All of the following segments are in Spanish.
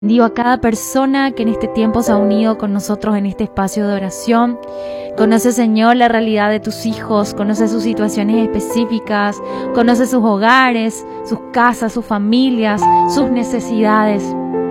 Bendigo a cada persona que en este tiempo se ha unido con nosotros en este espacio de oración. Conoce, Señor, la realidad de tus hijos, conoce sus situaciones específicas, conoce sus hogares, sus casas, sus familias, sus necesidades.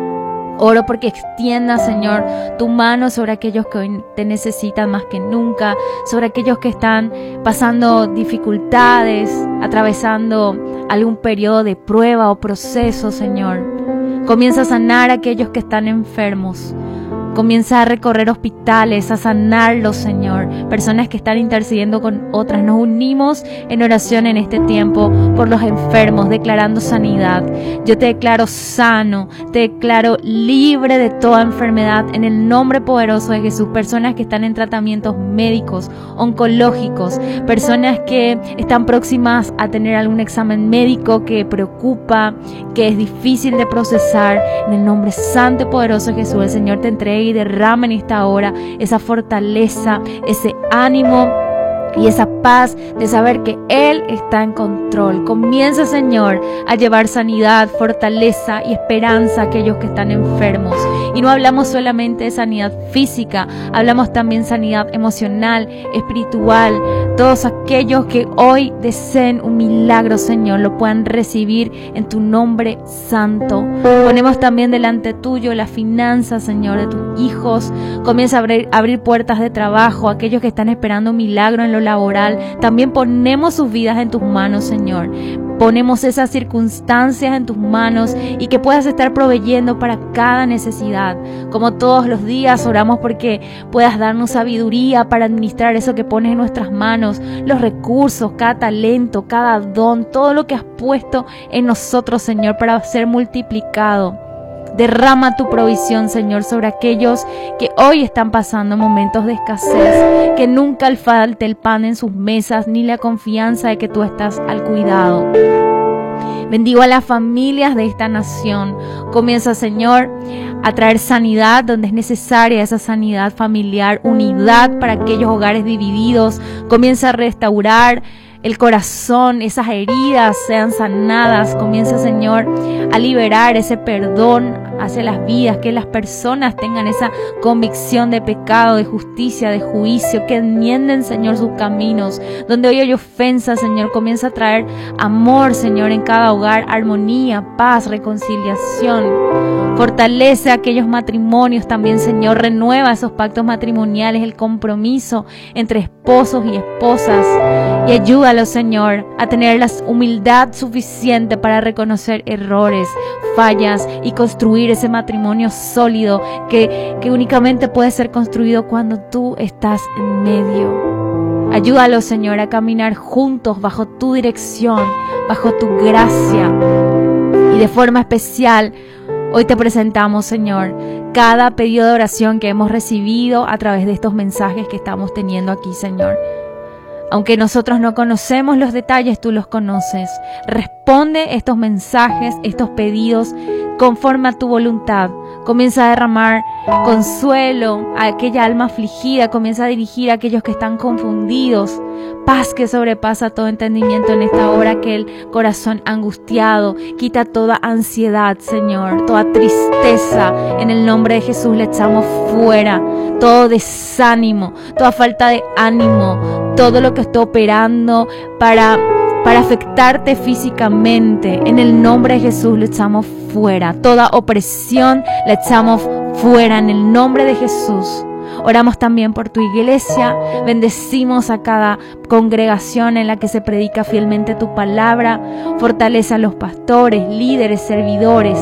Oro porque extiendas, Señor, tu mano sobre aquellos que hoy te necesitan más que nunca, sobre aquellos que están pasando dificultades, atravesando algún periodo de prueba o proceso, Señor. Comienza a sanar a aquellos que están enfermos. Comienza a recorrer hospitales, a sanarlos, Señor. Personas que están intercediendo con otras. Nos unimos en oración en este tiempo por los enfermos, declarando sanidad. Yo te declaro sano, te declaro libre de toda enfermedad en el nombre poderoso de Jesús. Personas que están en tratamientos médicos, oncológicos, personas que están próximas a tener algún examen médico que preocupa, que es difícil de procesar. En el nombre santo y poderoso de Jesús, el Señor te entrega y derrama en esta hora esa fortaleza, ese ánimo y esa paz de saber que Él está en control. Comienza, Señor, a llevar sanidad, fortaleza y esperanza a aquellos que están enfermos. Y no hablamos solamente de sanidad física, hablamos también sanidad emocional, espiritual. Todos aquellos que hoy deseen un milagro, Señor, lo puedan recibir en tu nombre santo. Ponemos también delante tuyo las finanzas, Señor, de tus hijos. Comienza a abrir puertas de trabajo a aquellos que están esperando un milagro en lo laboral. También ponemos sus vidas en tus manos, Señor. Ponemos esas circunstancias en tus manos y que puedas estar proveyendo para cada necesidad. Como todos los días oramos porque puedas darnos sabiduría para administrar eso que pones en nuestras manos, los recursos, cada talento, cada don, todo lo que has puesto en nosotros, Señor, para ser multiplicado. Derrama tu provisión, Señor, sobre aquellos que hoy están pasando momentos de escasez, que nunca falte el pan en sus mesas, ni la confianza de que tú estás al cuidado. Bendigo a las familias de esta nación. Comienza, Señor, a traer sanidad donde es necesaria esa sanidad familiar, unidad para aquellos hogares divididos. Comienza a restaurar el corazón, esas heridas sean sanadas. Comienza, Señor, a liberar ese perdón hacia las vidas, que las personas tengan esa convicción de pecado, de justicia, de juicio, que enmienden, Señor, sus caminos. Donde hoy hay ofensa, Señor, comienza a traer amor, Señor, en cada hogar, armonía, paz, reconciliación. Fortalece a aquellos matrimonios también, Señor, renueva esos pactos matrimoniales, el compromiso entre esposos y esposas, y ayúdalos, Señor, a tener la humildad suficiente para reconocer errores, fallas y construir ese matrimonio sólido que únicamente puede ser construido cuando tú estás en medio. Ayúdalos, Señor, a caminar juntos bajo tu dirección, bajo tu gracia. Y de forma especial, hoy te presentamos, Señor, cada pedido de oración que hemos recibido a través de estos mensajes que estamos teniendo aquí, Señor. Aunque nosotros no conocemos los detalles, tú los conoces. Responde estos mensajes, estos pedidos, conforme a tu voluntad. Comienza a derramar consuelo a aquella alma afligida. Comienza a dirigir a aquellos que están confundidos. Paz que sobrepasa todo entendimiento en esta hora, aquel corazón angustiado. Quita toda ansiedad, Señor, toda tristeza. En el nombre de Jesús le echamos fuera todo desánimo, toda falta de ánimo, todo lo que está operando para afectarte físicamente. En el nombre de Jesús le echamos fuera. Toda opresión le echamos fuera en el nombre de Jesús. Oramos también por tu iglesia. Bendecimos a cada congregación en la que se predica fielmente tu palabra. Fortalece a los pastores, líderes, servidores.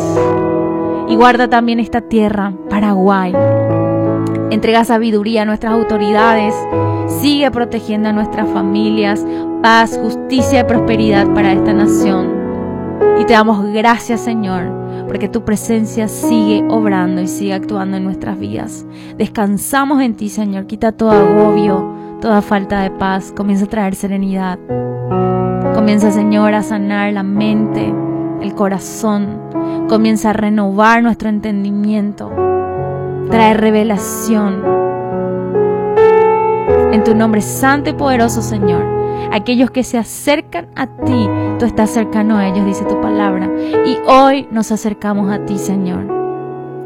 Y guarda también esta tierra, Paraguay. Entrega sabiduría a nuestras autoridades. Sigue protegiendo a nuestras familias. Paz, justicia y prosperidad para esta nación. Y te damos gracias, Señor, porque tu presencia sigue obrando y sigue actuando en nuestras vidas. Descansamos en ti, Señor. Quita todo agobio, toda falta de paz. Comienza a traer serenidad. Comienza, Señor, a sanar la mente, el corazón. Comienza a renovar nuestro entendimiento. Trae revelación. En tu nombre santo y poderoso, Señor. Aquellos que se acercan a ti, tú estás cercano a ellos, dice tu palabra. Y hoy nos acercamos a ti, Señor.